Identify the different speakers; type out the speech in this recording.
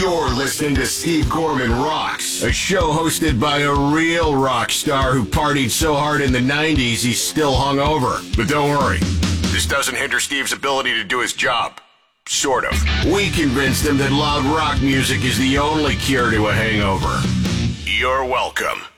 Speaker 1: You're listening to Steve Gorman Rocks, a show hosted by a real rock star who partied so hard in the 90s he's still hungover. But don't worry, this doesn't hinder Steve's ability to do his job. Sort of. We convinced him that loud rock music is the only cure to a hangover. You're welcome.